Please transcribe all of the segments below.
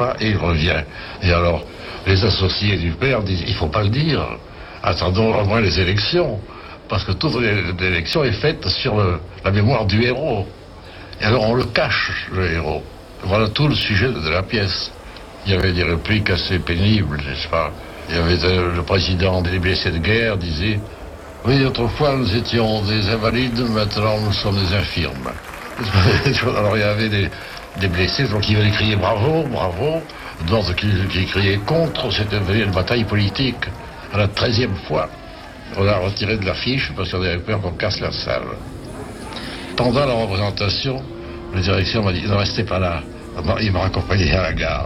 pas, et il revient. Et alors, les associés du père disent, il ne faut pas le dire, attendons au moins les élections, parce que toute l'élection est faite sur la mémoire du héros. Et alors on le cache, le héros. Voilà tout le sujet de la pièce. Il y avait des répliques assez pénibles, n'est-ce pas? Il y avait le président des blessés de guerre disait, oui, autrefois nous étions des invalides, maintenant nous sommes des infirmes. Alors il y avait des blessés qui venaient crier bravo, bravo, d'autres qui criaient contre. C'était une bataille politique. À la 13e fois, on a retiré de l'affiche parce qu'on avait peur qu'on casse la salle. Pendant la représentation, la direction m'a dit, ne restez pas là. Il m'a raccompagné à la gare.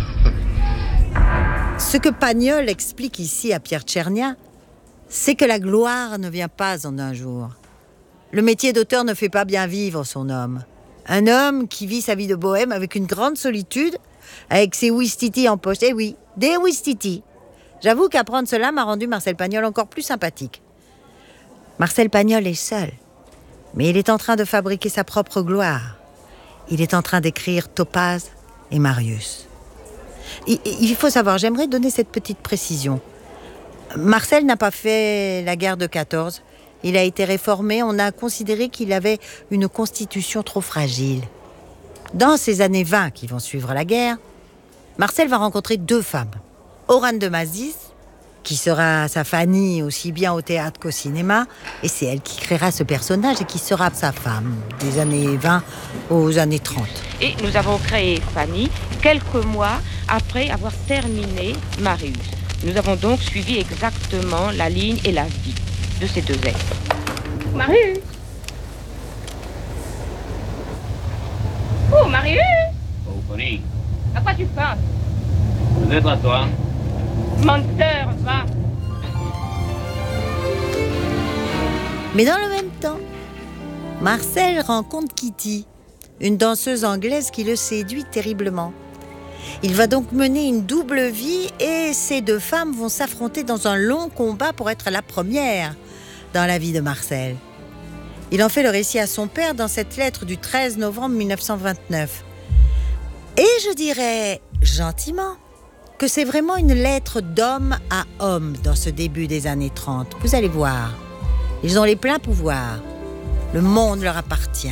Ce que Pagnol explique ici à Pierre Tchernia, c'est que la gloire ne vient pas en un jour. Le métier d'auteur ne fait pas bien vivre son homme. Un homme qui vit sa vie de bohème avec une grande solitude, avec ses ouistiti en poche. Eh oui, des ouistiti. J'avoue qu'apprendre cela m'a rendu Marcel Pagnol encore plus sympathique. Marcel Pagnol est seul, mais il est en train de fabriquer sa propre gloire. Il est en train d'écrire Topaz et Marius. Il faut savoir, j'aimerais donner cette petite précision. Marcel n'a pas fait la guerre de 14. Il a été réformé. On a considéré qu'il avait une constitution trop fragile. Dans ces années 20 qui vont suivre la guerre, Marcel va rencontrer 2 femmes. Orane de Mazis, qui sera sa Fanny aussi bien au théâtre qu'au cinéma, et c'est elle qui créera ce personnage et qui sera sa femme, des années 20 aux années 30. Et nous avons créé Fanny quelques mois après avoir terminé Marius. Nous avons donc suivi exactement la ligne et la vie de ces 2 êtres. Marius! Oh, Marius! Oh, Fanny. À quoi tu penses? Peut-être à toi. Menteur, va! Mais dans le même temps, Marcel rencontre Kitty, une danseuse anglaise qui le séduit terriblement. Il va donc mener une double vie et ces 2 femmes vont s'affronter dans un long combat pour être la première dans la vie de Marcel. Il en fait le récit à son père dans cette lettre du 13 novembre 1929. Et je dirais gentiment que c'est vraiment une lettre d'homme à homme dans ce début des années 30. Vous allez voir, ils ont les pleins pouvoirs. Le monde leur appartient.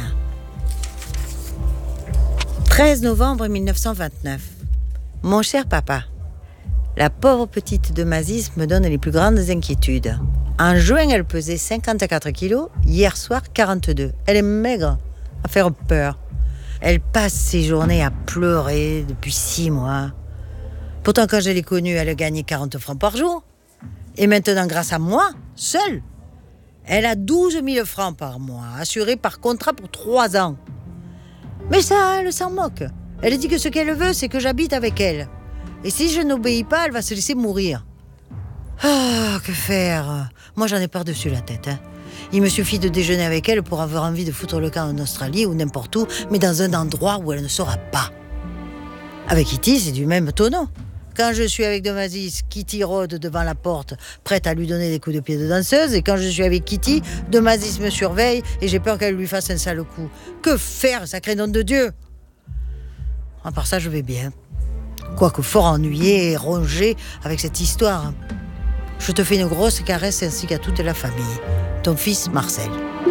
13 novembre 1929. Mon cher papa, la pauvre petite de Mazis me donne les plus grandes inquiétudes. En juin, elle pesait 54 kilos, hier soir 42. Elle est maigre, à faire peur. Elle passe ses journées à pleurer depuis 6 mois. Pourtant, quand je l'ai connue, elle a gagné 40 francs par jour. Et maintenant, grâce à moi, seule, elle a 12 000 francs par mois, assurés par contrat pour 3 ans. Mais ça, elle s'en moque. Elle dit que ce qu'elle veut, c'est que j'habite avec elle. Et si je n'obéis pas, elle va se laisser mourir. Ah, que faire? Moi, j'en ai par-dessus la tête. Il me suffit de déjeuner avec elle pour avoir envie de foutre le camp en Australie ou n'importe où, mais dans un endroit où elle ne sera pas. Avec Kitty, c'est du même tonneau. Quand je suis avec Demazis, Kitty rôde devant la porte, prête à lui donner des coups de pied de danseuse. Et quand je suis avec Kitty, Demazis me surveille et j'ai peur qu'elle lui fasse un sale coup. Que faire, sacré nom de Dieu? À part ça, je vais bien. Quoique fort ennuyé et rongé avec cette histoire. Je te fais une grosse caresse ainsi qu'à toute la famille. Ton fils, Marcel.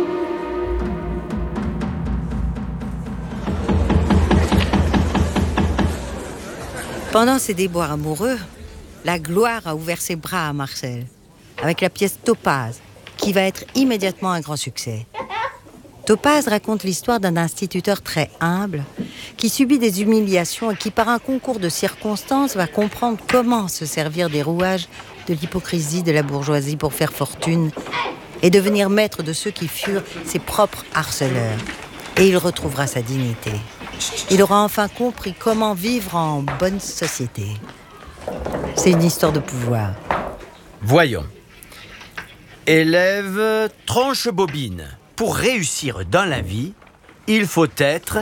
Pendant ces déboires amoureux, la gloire a ouvert ses bras à Marcel, avec la pièce Topaz, qui va être immédiatement un grand succès. Topaz raconte l'histoire d'un instituteur très humble, qui subit des humiliations et qui, par un concours de circonstances, va comprendre comment se servir des rouages de l'hypocrisie de la bourgeoisie pour faire fortune et devenir maître de ceux qui furent ses propres harceleurs. Et il retrouvera sa dignité. Il aura enfin compris comment vivre en bonne société. C'est une histoire de pouvoir. Voyons. Élève tranche-bobine. Pour réussir dans la vie, il faut être...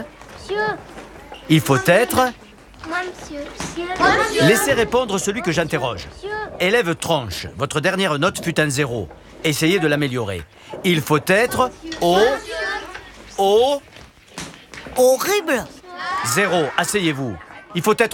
Moi, monsieur. Laissez répondre celui que j'interroge. Élève tranche, votre dernière note fut un 0. Essayez de l'améliorer. Il faut être Horrible! 0. Asseyez-vous. Il faut être